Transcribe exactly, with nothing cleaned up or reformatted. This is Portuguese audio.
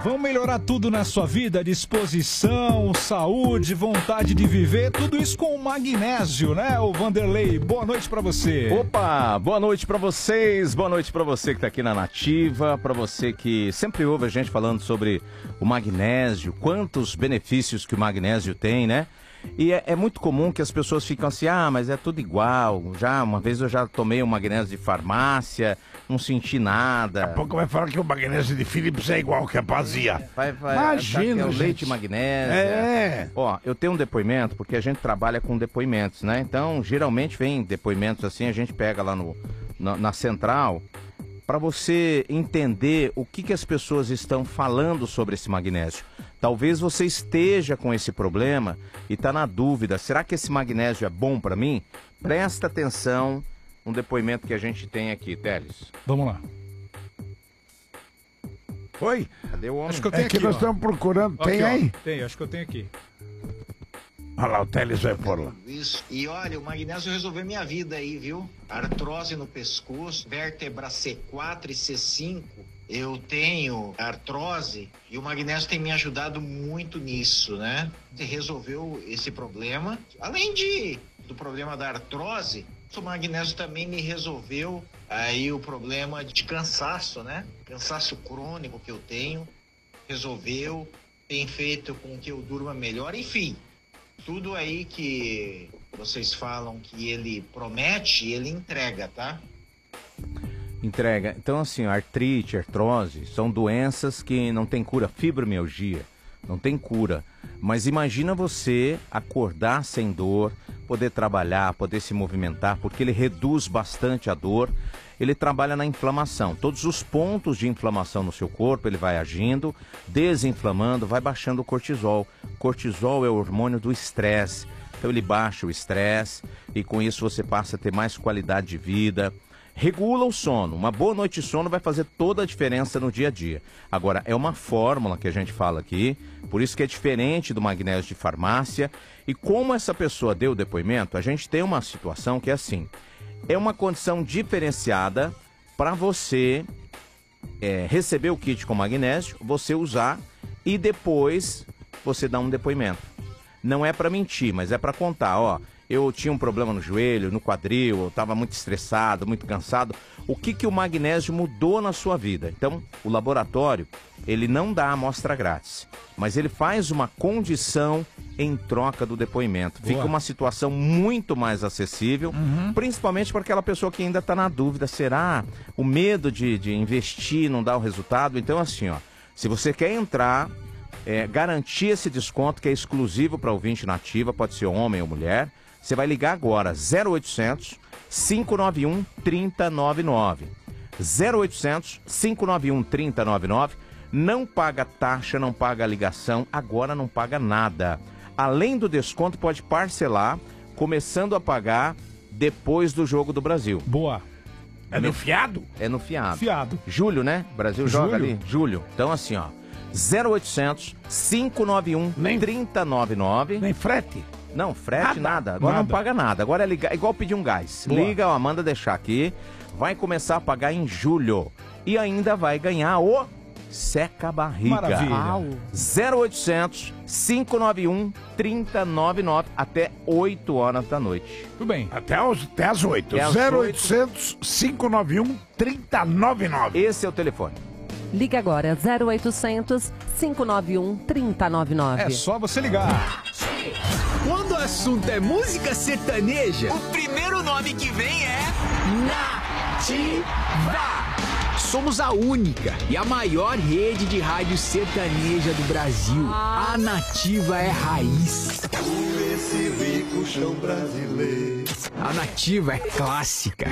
Vamos melhorar tudo na sua vida, disposição, saúde, vontade de viver, tudo isso com o magnésio, né, o Vanderlei? Boa noite pra você. Opa, boa noite pra vocês, boa noite pra você que tá aqui na Nativa, pra você que sempre ouve a gente falando sobre o magnésio, quantos benefícios que o magnésio tem, né? E é, é muito comum que as pessoas ficam assim, ah, mas é tudo igual. Já uma vez eu já tomei um magnésio de farmácia, não senti nada. Daqui a pouco vai falar que o magnésio de Philips é igual que a Pazia. Vai, vai, Imagina, é o gente. leite magnésio. É. Ó, eu tenho um depoimento, porque a gente trabalha com depoimentos, né? Então, geralmente vem depoimentos assim, a gente pega lá no, na, na central, para você entender o que, que as pessoas estão falando sobre esse magnésio. Talvez você esteja com esse problema e está na dúvida, será que esse magnésio é bom para mim? Presta atenção no depoimento que a gente tem aqui, Teles. Vamos lá. Oi? Cadê o homem? Acho que eu tenho É que aqui, nós ó. estamos procurando. Tem Aqui, ó. aí? Tem, acho que eu tenho aqui. Olha lá, o Teles vai pôr lá. Isso. E olha, o magnésio resolveu minha vida aí, viu? Artrose no pescoço, vértebra C quatro e C cinco. Eu tenho artrose e o magnésio tem me ajudado muito nisso, né? Resolveu esse problema. Além de do problema da artrose, o magnésio também me resolveu aí o problema de cansaço, né? Cansaço crônico que eu tenho. Resolveu, tem feito com que eu durma melhor, enfim. Tudo aí que vocês falam que ele promete, ele entrega, tá? Entrega. Então, assim, artrite, artrose, são doenças que não tem cura. Fibromialgia, não tem cura. Mas imagina você acordar sem dor, poder trabalhar, poder se movimentar, porque ele reduz bastante a dor. Ele trabalha na inflamação. Todos os pontos de inflamação no seu corpo, ele vai agindo, desinflamando, vai baixando o cortisol. Cortisol é o hormônio do estresse. Então ele baixa o estresse e com isso você passa a ter mais qualidade de vida. Regula o sono. Uma boa noite de sono vai fazer toda a diferença no dia a dia. Agora, é uma fórmula que a gente fala aqui, por isso que é diferente do magnésio de farmácia. E como essa pessoa deu o depoimento, a gente tem uma situação que é assim, é uma condição diferenciada para você é, receber o kit com magnésio, você usar e depois você dar um depoimento. Não é para mentir, mas é para contar, ó. Eu tinha um problema no joelho, no quadril, eu estava muito estressado, muito cansado. O que, que o magnésio mudou na sua vida? Então, o laboratório, ele não dá amostra grátis, mas ele faz uma condição em troca do depoimento. Boa. Fica uma situação muito mais acessível, uhum. Principalmente para aquela pessoa que ainda está na dúvida. Será? O medo de, de investir não dá o resultado? Então, assim, ó, se você quer entrar, é, garantir esse desconto que é exclusivo para ouvinte nativa, pode ser homem ou mulher, você vai ligar agora, zero oitocentos, cinco nove um, três zero nove nove. zero oitocentos, cinco nove um, três zero nove nove. Não paga taxa, não paga ligação, agora não paga nada. Além do desconto, pode parcelar, começando a pagar depois do Jogo do Brasil. Boa. É no fiado? É no fiado. Fiado. Julho, né? Brasil joga Julho. ali. Julho. Então, assim, ó. zero oitocentos, cinco nove um, Nem- três zero nove nove. Nem frete? Não, frete Nada. nada. Agora não Nada. paga nada. Agora é ligar, igual pedir um gás. Boa. Liga, ó, manda deixar aqui. Vai começar a pagar em julho. E ainda vai ganhar o Seca Barriga. Maravilha. zero oitocentos, cinco nove um, três zero nove nove até oito horas da noite. Tudo bem. Até, os, até as oito. Até às zero oitocentos, cinco nove um, três zero nove nove. Esse é o telefone. Ligue agora, zero oitocentos, cinco nove um, três zero nove nove. É só você ligar. Quando o assunto é música sertaneja, o primeiro nome que vem é Nativa. Somos a única e a maior rede de rádio sertaneja do Brasil. A Nativa é raiz. A Nativa é clássica.